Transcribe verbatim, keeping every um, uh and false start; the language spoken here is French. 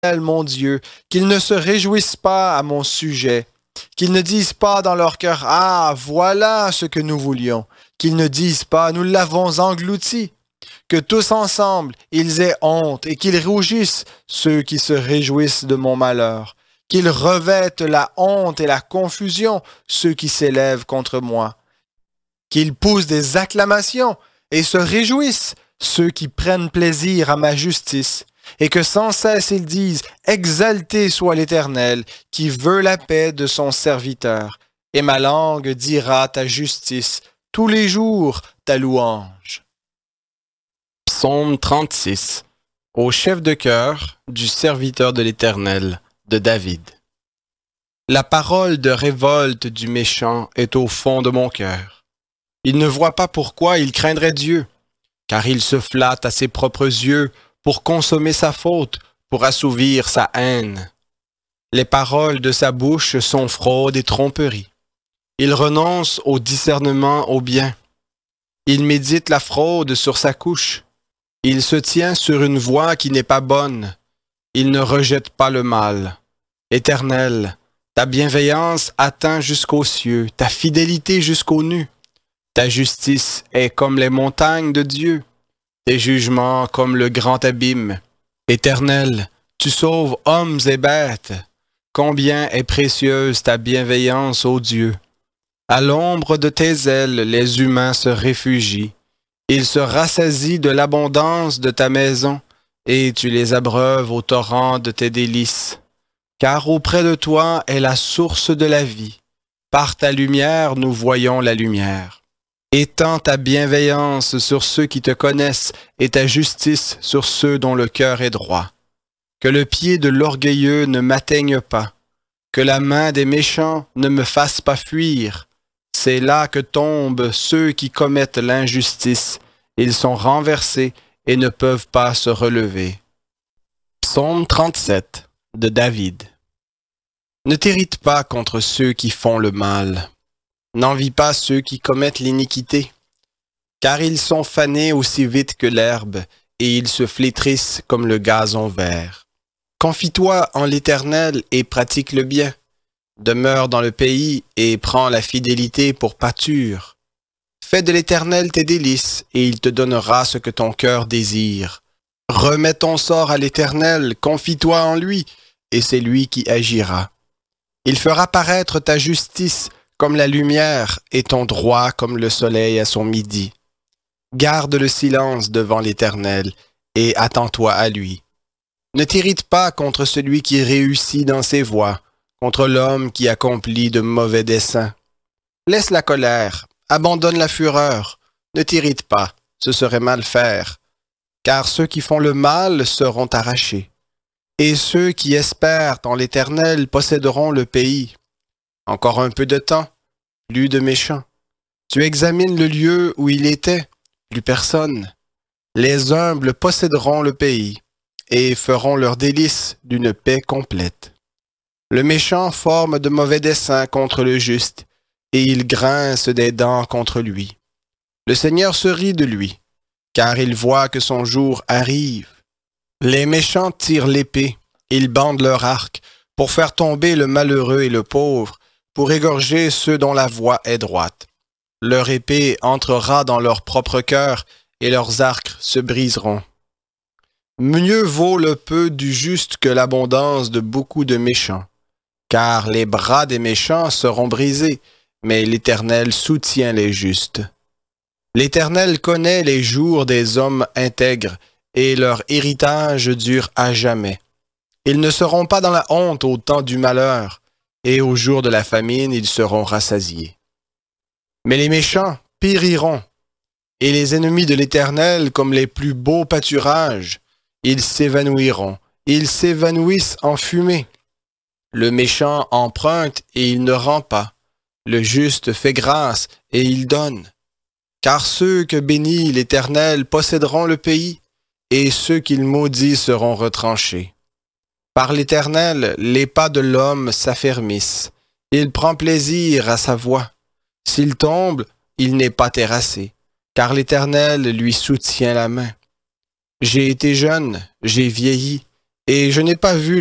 mon Dieu, qu'ils ne se réjouissent pas à mon sujet, qu'ils ne disent pas dans leur cœur, ah, voilà ce que nous voulions, qu'ils ne disent pas, nous l'avons englouti, que tous ensemble ils aient honte et qu'ils rougissent ceux qui se réjouissent de mon malheur, qu'ils revêtent la honte et la confusion ceux qui s'élèvent contre moi, qu'ils poussent des acclamations et se réjouissent ceux qui prennent plaisir à ma justice, et que sans cesse ils disent « Exalté soit l'Éternel, qui veut la paix de son serviteur, et ma langue dira ta justice, tous les jours ta louange. » Psaume trente-six. Au chef de chœur du serviteur de l'Éternel, de David. La parole de révolte du méchant est au fond de mon cœur. Il ne voit pas pourquoi il craindrait Dieu, car il se flatte à ses propres yeux pour consommer sa faute, pour assouvir sa haine. Les paroles de sa bouche sont fraude et tromperie. Il renonce au discernement au bien. Il médite la fraude sur sa couche. Il se tient sur une voie qui n'est pas bonne. Il ne rejette pas le mal. Éternel, ta bienveillance atteint jusqu'aux cieux, ta fidélité jusqu'aux nues. Ta justice est comme les montagnes de Dieu, tes jugements comme le grand abîme. Éternel, tu sauves hommes et bêtes. Combien est précieuse ta bienveillance, ô Dieu! À l'ombre de tes ailes, les humains se réfugient. Ils se rassasient de l'abondance de ta maison, et tu les abreuves au torrent de tes délices. Car auprès de toi est la source de la vie. Par ta lumière, nous voyons la lumière. Étends ta bienveillance sur ceux qui te connaissent et ta justice sur ceux dont le cœur est droit. Que le pied de l'orgueilleux ne m'atteigne pas, que la main des méchants ne me fasse pas fuir. C'est là que tombent ceux qui commettent l'injustice. Ils sont renversés et ne peuvent pas se relever. Psaume trente-sept de David. Ne t'irrite pas contre ceux qui font le mal. N'envie pas ceux qui commettent l'iniquité, car ils sont fanés aussi vite que l'herbe, et ils se flétrissent comme le gazon vert. Confie-toi en l'Éternel et pratique le bien. Demeure dans le pays et prends la fidélité pour pâture. Fais de l'Éternel tes délices, et il te donnera ce que ton cœur désire. Remets ton sort à l'Éternel, confie-toi en lui, et c'est lui qui agira. Il fera paraître ta justice comme la lumière et ton droit comme le soleil à son midi. Garde le silence devant l'Éternel et attends-toi à lui. Ne t'irrite pas contre celui qui réussit dans ses voies, contre l'homme qui accomplit de mauvais desseins. Laisse la colère, abandonne la fureur, ne t'irrite pas, ce serait mal faire, car ceux qui font le mal seront arrachés, et ceux qui espèrent en l'Éternel posséderont le pays. Encore un peu de temps, plus de méchants. Tu examines le lieu où il était, plus personne. Les humbles posséderont le pays et feront leurs délices d'une paix complète. Le méchant forme de mauvais desseins contre le juste, et il grince des dents contre lui. Le Seigneur se rit de lui, car il voit que son jour arrive. Les méchants tirent l'épée, ils bandent leur arc, pour faire tomber le malheureux et le pauvre, pour égorger ceux dont la voie est droite. Leur épée entrera dans leur propre cœur, et leurs arcs se briseront. Mieux vaut le peu du juste que l'abondance de beaucoup de méchants, car les bras des méchants seront brisés, mais l'Éternel soutient les justes. L'Éternel connaît les jours des hommes intègres, et leur héritage dure à jamais. Ils ne seront pas dans la honte au temps du malheur, et au jour de la famine, ils seront rassasiés. Mais les méchants périront, et les ennemis de l'Éternel, comme les plus beaux pâturages, ils s'évanouiront, ils s'évanouissent en fumée. Le méchant emprunte et il ne rend pas. Le juste fait grâce et il donne. Car ceux que bénit l'Éternel posséderont le pays, et ceux qu'il maudit seront retranchés. Par l'Éternel, les pas de l'homme s'affermissent. Il prend plaisir à sa voie. S'il tombe, il n'est pas terrassé, car l'Éternel lui soutient la main. J'ai été jeune, j'ai vieilli, et je n'ai pas vu